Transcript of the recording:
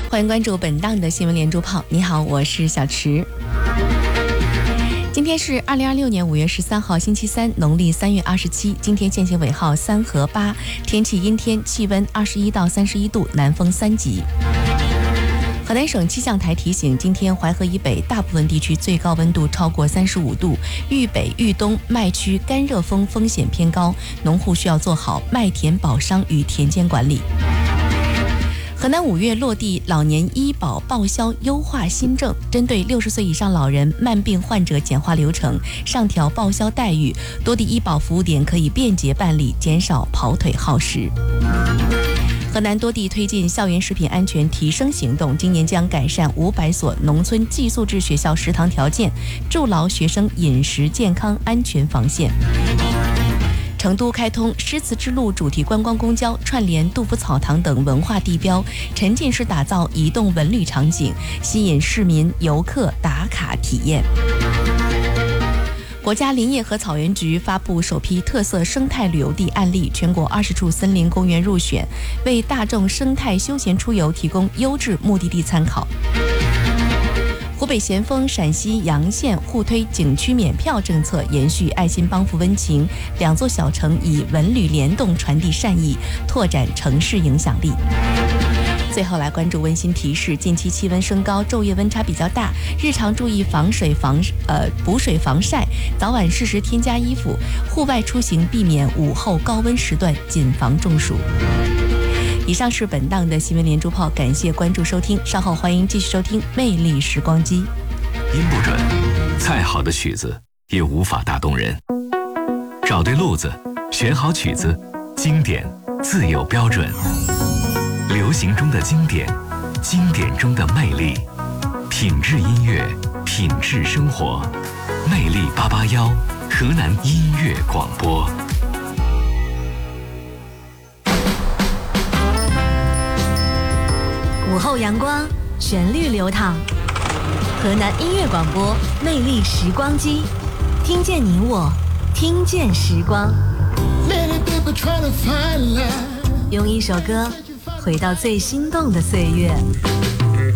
欢迎关注本档的新闻连珠炮。你好，我是小池。今天是2026年5月13号星期三，农历3月27。今天现行尾号3和8，天气阴天，气温21到31度，南风3级。河南省气象台提醒，今天淮河以北大部分地区最高温度超过35度，豫北、豫东麦区干热风风险偏高，农户需要做好麦田保墒与田间管理。河南5月落地老年医保报销优化新政，针对60岁以上老人、慢病患者简化流程，上调报销待遇，多地医保服务点可以便捷办理，减少跑腿耗时。河南多地推进校园食品安全提升行动，今年将改善500所农村寄宿制学校食堂条件，筑牢学生饮食健康安全防线。成都开通诗词之路主题观光公交，串联杜甫草堂等文化地标，沉浸式打造移动文旅场景，吸引市民游客打卡体验。国家林业和草原局发布首批特色生态旅游地案例，全国20处森林公园入选，为大众生态休闲出游提供优质目的地参考。湖北咸丰、陕西洋县互推景区免票政策，延续爱心帮扶温情，两座小城以文旅联动传递善意，拓展城市影响力。最后来关注温馨提示，近期气温升高，昼夜温差比较大，日常注意补水防晒，早晚适时添加衣服，户外出行避免午后高温时段，谨防中暑。以上是本档的新闻连珠炮，感谢关注收听，稍后欢迎继续收听魅力时光机。 音不准，再好的曲子也无法打动人。找对路子，选好曲子，经典自有标准。流行中的经典，经典中的魅力，品质音乐，品质生活。魅力881，河南音乐广播。 午后阳光，旋律流淌，河南音乐广播魅力时光机，听见你我，听见时光。用一首歌回到最心动的岁月。